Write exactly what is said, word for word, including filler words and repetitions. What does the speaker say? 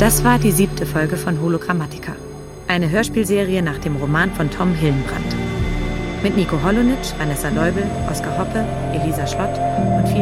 Das war die siebte Folge von Hologrammatica, eine Hörspielserie nach dem Roman von Tom Hillenbrand. Mit Nico Holonitsch, Vanessa Leubel, Oskar Hoppe, Elisa Schlott und vielen